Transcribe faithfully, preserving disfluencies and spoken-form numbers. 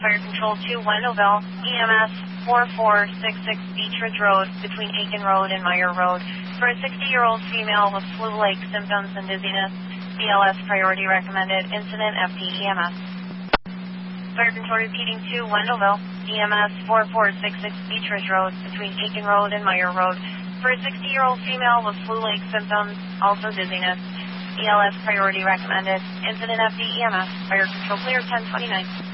Fire Control two, Wendellville, E M S four four six six Beach Ridge Road, between Aiken Road and Meyer Road, for a sixty-year-old female with flu-like symptoms and dizziness. B L S priority recommended. Incident F D E M S. Fire Control repeating two, Wendellville, E M S four four six six Beach Ridge Road, between Aiken Road and Meyer Road, for a sixty-year-old female with flu-like symptoms, also dizziness. B L S priority recommended. Incident F D E M S. Fire Control clear ten twenty-nine.